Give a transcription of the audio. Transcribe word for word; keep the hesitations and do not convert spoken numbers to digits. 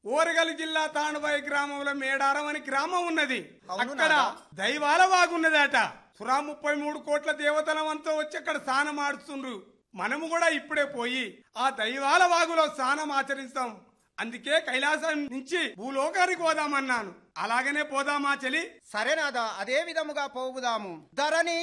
ఓరగల్ జిల్లా తాండబాయి గ్రామంలో మేడారం అని గ్రామం ఉన్నది. అవును అక్కడ నాదా. దైవాల వాగున్నదట. సురా ముప్పై మూడు కోట్ల దేవతలమంతా వచ్చి అక్కడ స్నానం ఆడుతుండ్రు. మనము కూడా ఇప్పుడే పోయి ఆ దైవాల వాగులో స్నానం ఆచరిస్తాం. అందుకే కైలాసం నుంచి భూలోకానికి పోదామన్నాను. అలాగనే పోదామా చెలి? సరేనాదా, అదే విధముగా పోవుదాము. ధరణి